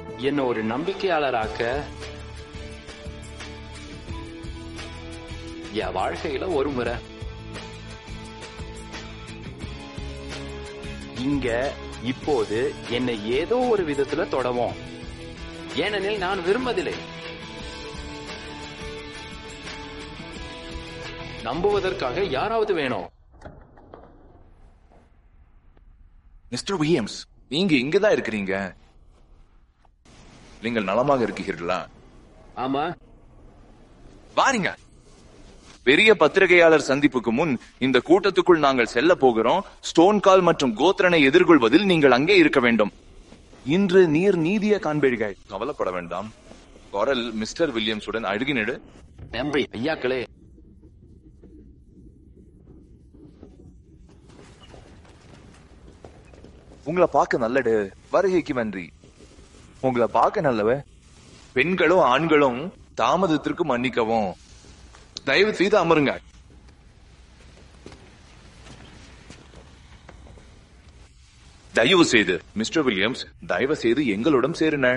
என்ன ஒரு நம்பிக்கையாளராக்க என் வாழ்க்கையில ஒரு முறை இங்க இப்போது என்னை ஏதோ ஒரு விதத்துல தொடவும், ஏனெனில் நான் விரும்பதில்லை. நம்புவதற்காக யாராவது வேணும். மிஸ்டர் வில்லியம்ஸ், நீங்க இங்கதான் இருக்கிறீங்க. நீங்கள் நலமாக இருக்கிறீர்களா? ஆமா. வாருங்க. பெரிய பத்திரிகையாளர் சந்திப்புக்கு முன் இந்த கூட்டத்துக்குள் நாங்கள் செல்ல போகிறோம். ஸ்டோன்கால் மற்றும் கோத்ரனை எதிர்கொள்வதில் நீங்கள் அங்கே இருக்க வேண்டும். இன்று நீர் நீதியை காண்பீர்கள். கவலைப்பட வேண்டாம். குரல் மிஸ்டர் வில்லியம்ஸுடன் அழுகினடு. நன்றி ஐயாக்களே. உங்களை பார்க்க நல்லடு. வருகைக்கு நன்றி. உங்களை பார்க்க நல்லவ. பெண்களும் ஆண்களும் தாமதத்திற்கு மன்னிக்கவும். தயவு செய்து அமருங்க. தயவு செய்து மிஸ்டர் வில்லியம்ஸ், தயவு செய்து எங்களுடன் சேருங்க.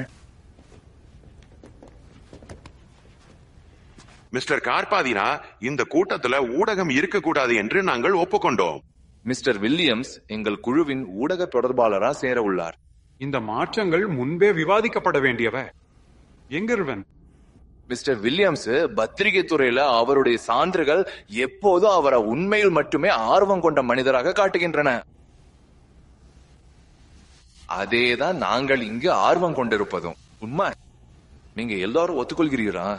மிஸ்டர் கார்பாதினா, இந்த கூட்டத்துல ஊடகம் இருக்கக்கூடாது என்று நாங்கள் ஒப்புக்கொண்டோம். மிஸ்டர் வில்லியம்ஸ் எங்கள் குழுவின் ஊடக தொடர்பாளரா சேர உள்ளார். இந்த மாற்றங்கள் முன்பே விவாதிக்கப்பட வேண்டியவை. எங்கிருவன்? மிஸ்டர் வில்லியம்ஸ் பத்திரிகை துறையில அவருடைய சான்றுகள் எப்போதும் அவரை உண்மையில் மட்டுமே ஆர்வம் கொண்ட மனிதராக காட்டுகின்றன. அதேதான் நாங்கள் இங்கு ஆர்வம் கொண்டிருப்பதும். உண்மை. நீங்க எல்லாரும் ஒத்துக்கொள்கிறீரா?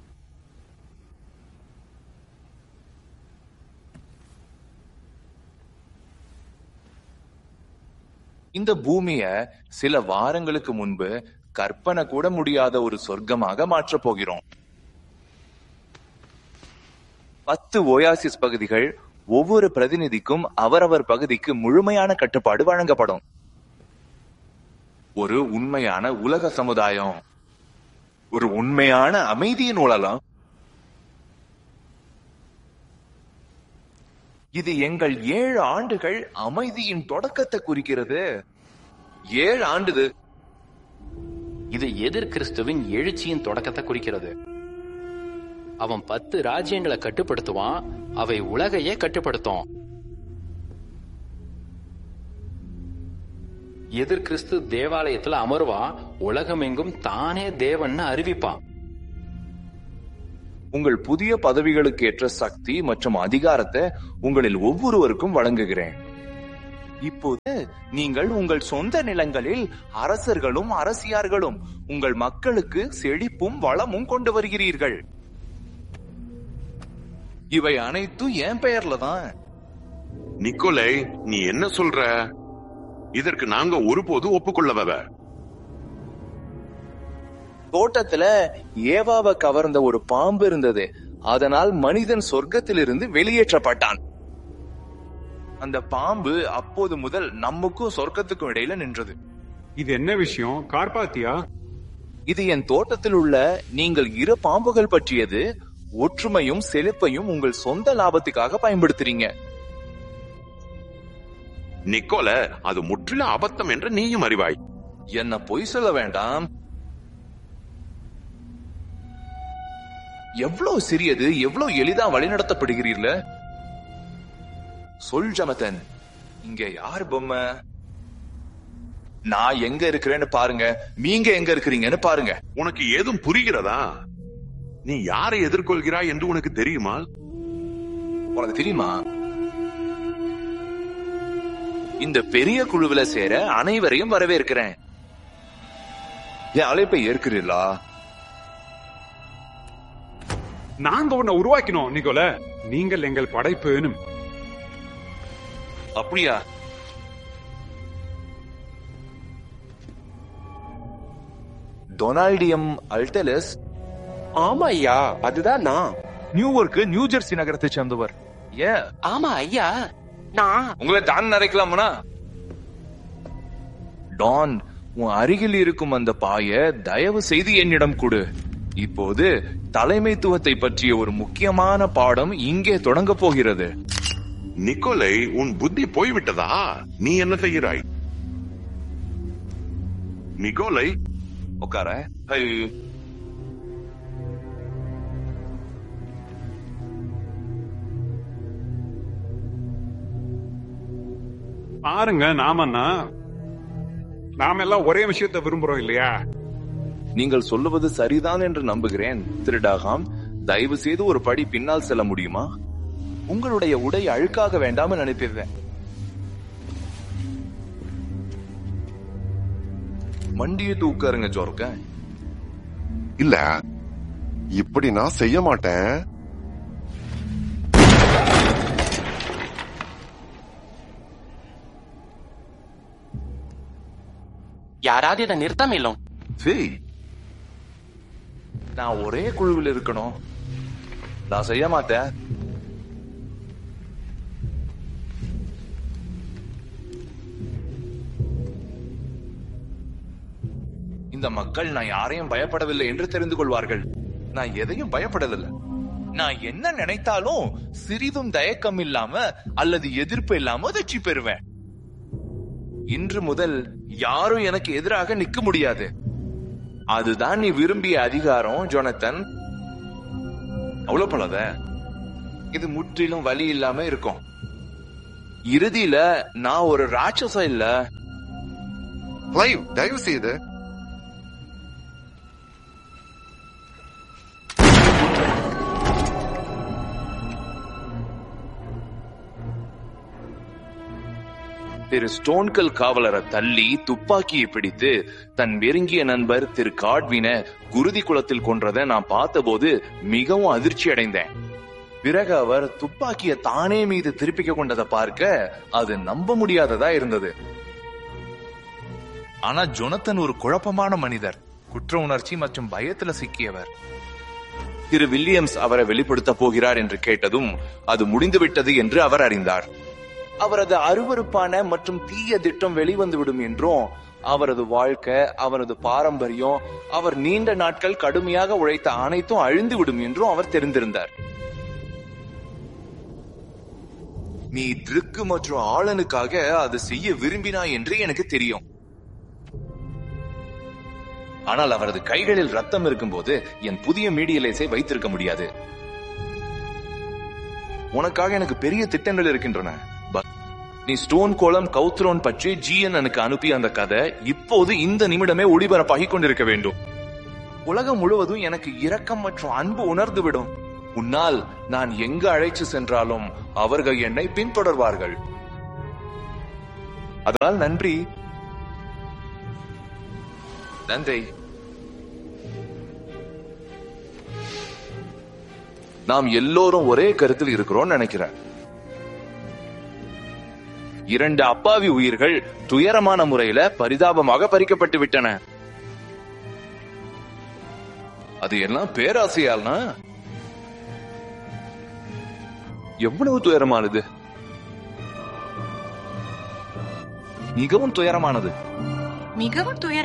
இந்த பூமிய சில வாரங்களுக்கு முன்பு கற்பனை கூட முடியாத ஒரு சொர்க்கமாக மாற்றப் போகிறோம். 10 ஓயாசிஸ் பகுதிகள், ஒவ்வொரு பிரதிநிதிக்கும் அவரவர் பகுதிக்கு முழுமையான கட்டுப்பாடு வழங்கப்படும். ஒரு உண்மையான உலக சமுதாயம், ஒரு உண்மையான அமைதியின் உலகம். இது எங்கள் 7 ஆண்டுகள் அமைதியின் தொடக்கத்தை குறிக்கிறது. 7 ஆண்டு. இது எதிர் கிறிஸ்துவின் எழுச்சியின் தொடக்கத்தை குறிக்கிறது. அவன் 10 ராஜ்யங்களை கட்டுப்படுத்துவான், அவை உலகையே கட்டுப்படுத்தும். எதிர் கிறிஸ்து தேவாலயத்துல அமர்வான், உலகம் எங்கும் தானே தேவன்னு அறிவிப்பான். உங்கள் புதிய பதவிகளுக்கு ஏற்ற சக்தி மற்றும் அதிகாரத்தை உங்களில் ஒவ்வொருவருக்கும் வழங்குகிறேன். இப்போது நீங்கள் உங்கள் சொந்த நிலங்களில் அரசர்களும் அரசியார்களும் உங்கள் மக்களுக்கு செழிப்பும் வளமும் கொண்டு வருகிறீர்கள். இவை அனைத்தும் என் பெயர்ல தான். நிக்கோலை, நீ என்ன சொல்ற? இதற்கு நாங்க ஒருபோது ஒப்புக்கொள்ளவ. தோட்டத்துல ஏவாவை கவர்ந்த ஒரு பாம்பு இருந்தது. அதனால் மனிதன் சொர்க்கத்திலிருந்து வெளியேற்றப்பட்டான். அந்த பாம்பு அப்போது முதல் நமக்கும் சொர்க்கத்துக்கும் இடையில நின்றது. இது என்ன விஷயம் கார்பாத்தியா? இது என் தோட்டத்தில் உள்ள நீங்கள் 2 பாம்புகள் பற்றியது. ஒற்றுமையும் செழிப்பையும் உங்கள் சொந்த லாபத்துக்காக பயன்படுத்துறீங்க. நிக்கோல, அது முற்றிலும் அபத்தம் என்று நீயும் அறிவாய். என்ன பொய் சொல்ல வேண்டாம். எவ்வளவு சிறியது, எவ்வளவு எளிதா வழிநடத்தப்படுகிறீர்கள. சொல் ஜமதன், இங்க யார் பொம்மை? நான் எங்க இருக்கிறேன்னு பாருங்க, நீங்க எங்க இருக்கிறீங்கன்னு பாருங்க. உனக்கு ஏதும் புரிகிறதா? நீ யாரை எதிர்கொள்கிறாய் என்று உனக்கு தெரியுமா? உனக்கு தெரியுமா? இந்த பெரிய குழுவில சேர அனைவரையும் வரவேற்கிறேன். என் அழைப்பை ஏற்கிறீர்களா? நாங்க உன்னை உருவாக்கினோம் நிக்கோல. நீங்கள் எங்கள் படைப்பு. அப்படியா? டொனால்டியம் அல்டலஸ். ஆமா ஐயா, அதுதான் நான். நியூயார்க், நியூ ஜெர்சி நகரத்தை சேர்ந்தவர். ஏன்? ஆமா ஐயா, நான். உங்களை தான் நிறைக்கலாமா? டான், உன் அருகில் இருக்கும் அந்த பாய தயவு செய்து என்னிடம் கொடு. இப்போது தலைமைத்துவத்தை பற்றிய ஒரு முக்கியமான பாடம் இங்கே தொடங்க போகிறது. நிக்கோலை, உன் புத்தி போய்விட்டதா? நீ என்ன செய்கிறாய்? நிக்கோலை, உட்கார. ஐயோ. பாருங்க, நாம எல்லாம் ஒரே விஷயத்தை விரும்புறோம் இல்லையா? நீங்கள் சொல்லுவது சரிதான் என்று நம்புகிறேன் திருடாகாம். தயவு செய்து ஒரு படி பின்னால் செல்ல முடியுமா? உங்களுடைய உடை அழுக்காக வேண்டாம் நினைப்பிருந்தேன். மண்டியை தூக்காருங்க ஜோர்க்க. இல்ல, இப்படி நான் செய்ய மாட்டேன். யாராவது இதை நிறுத்த மேலும். நான் ஒரே குழுவில் இருக்கணும். நான் செய்ய மாட்டேன். இந்த மக்கள் நான் யாரையும் பயப்படவில்லை என்று தெரிந்து கொள்வார்கள். நான் எதையும் பயப்படவில்லை. நான் என்ன நினைத்தாலும் சிறிதும் தயக்கம் இல்லாம அல்லது எதிர்ப்பு இல்லாம வெற்றி பெறுவேன். இன்று முதல் யாரும் எனக்கு எதிராக நிக்க முடியாது. அதுதான் நீ விரும்பிய அதிகாரம் ஜோனத்தன். அவ்வளவு போலத இது முற்றிலும் வலி இல்லாம இருக்கும். இறுதியில நான் ஒரு ராட்சசம் இல்ல. கிளைவ், தயவு செய்து திரு ஸ்டோன்கல் காவலரை தள்ளி துப்பாக்கியை பிடித்து தன் நெருங்கிய நண்பர் திரு காட்வின குருதி குளத்தில் கொன்றதை நான் பார்த்தபோது மிகவும் அதிர்ச்சி அடைந்தேன். பிறகு அவர் துப்பாக்கியை தானே மீது திருப்பிக்க கொண்டதை பார்க்க அது நம்ப முடியாததா இருந்தது. ஆனா ஜொனத்தன் ஒரு குழப்பமான மனிதர், குற்ற உணர்ச்சி மற்றும் பயத்துல சிக்கியவர். திரு வில்லியம்ஸ் அவரை வெளிப்படுத்த போகிறார் என்று கேட்டதும் அது முடிந்துவிட்டது என்று அவர் அறிந்தார். அவரது அருவருப்பான மற்றும் தீய திட்டம் வெளிவந்துவிடும் என்றும், அவரது வாழ்க்கை, அவரது பாரம்பரியம், அவர் நீண்ட நாட்கள் கடுமையாக உழைத்த அனைத்தும் அழிந்துவிடும் என்றும் அவர் தெரிந்திருந்தார். நீ திருக்கு மற்றும் ஆளனுக்காக அது செய்ய விரும்பினாய் என்று எனக்கு தெரியும். ஆனால் அவரது கைகளில் ரத்தம் இருக்கும்போது என் புதிய மீடியலேஸை வைத்திருக்க முடியாது. உனக்காக எனக்கு பெரிய திட்டங்கள் இருக்கின்றன. நீ ஸ்டோன் கோலம் கௌத்ரோன் பற்றி ஜிஎன் எனக்கு அனுப்பிய அந்த கதை இப்போது இந்த நிமிடமே ஒளிபரப்பாகிக் கொண்டிருக்க வேண்டும். உலகம் முழுவதும் எனக்கு இரக்கம் மற்றும் அன்பு உணர்ந்துவிடும். உன்னால் நான் எங்கு அழைத்து சென்றாலும் அவர்கள் என்னை பின்தொடர்வார்கள். அதனால் நன்றி. நன்றி. நாம் எல்லோரும் ஒரே கருத்தில் இருக்கிறோம் நினைக்கிறேன். 2 அப்பாவி உயிர்கள் துயரமான முறையில பரிதாபமாக பறிக்கப்பட்டு விட்டன. அது எல்லாம் பேராசையால்னா எவ்வளவு துயரமானது, மிகவும் துயரமானது. மிகவும் துயரம்.